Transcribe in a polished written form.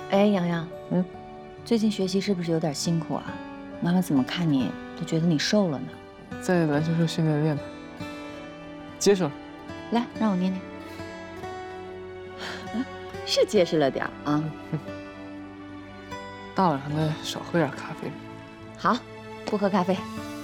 哎，洋洋，最近学习是不是有点辛苦啊？妈妈怎么看你都觉得你瘦了呢。 在篮球社训练呢，结实了。 来，让我捏捏。是结实了点儿啊。 大晚上的少喝点咖啡。 好，不喝咖啡。